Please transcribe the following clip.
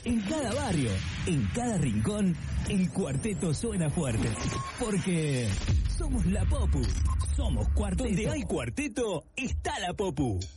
En cada barrio, en cada rincón, el cuarteto suena fuerte. Porque somos la Popu. Somos cuarteto. Donde hay cuarteto, está la Popu.